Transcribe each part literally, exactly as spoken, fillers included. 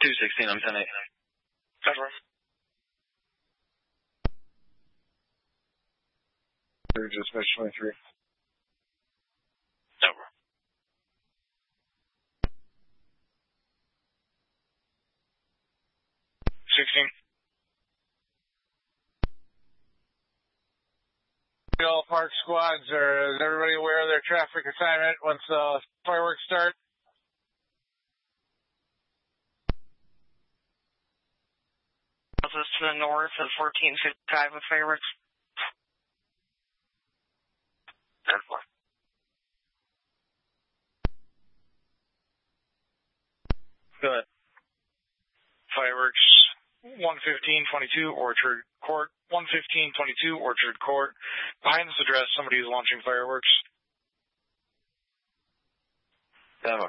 two sixteen, I'm ten eight. Cover. Dispatch twenty-three. Cover. sixteen. All park squads, are, is everybody aware of their traffic assignment once the fireworks start? This to the north of fourteen fifty-five with fireworks. ten four. Go ahead. Fireworks, one fifteen twenty-two Orchard Court, one fifteen twenty-two Orchard Court. Behind this address, somebody is launching fireworks. Cover.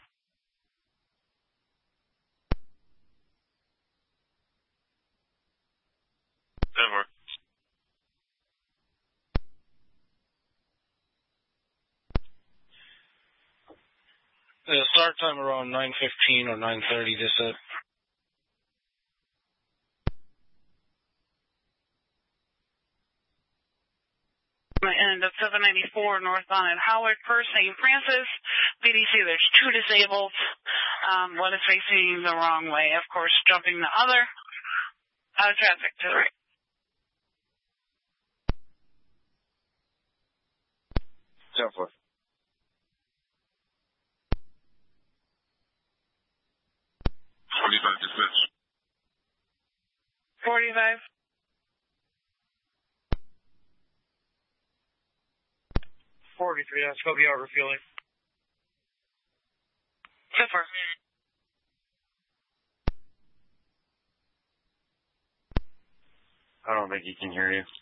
Cover. The start time around nine fifteen or nine thirty, they said. And at seven ninety-four northbound at Howard per Saint Francis. B D C, there's two disabled. Um, one is facing the wrong way, of course, jumping the other. Out of traffic to the right. ten four. forty-five dispatch. forty-five. forty-three, that's Kobe out refueling. So far. I don't think he can hear you.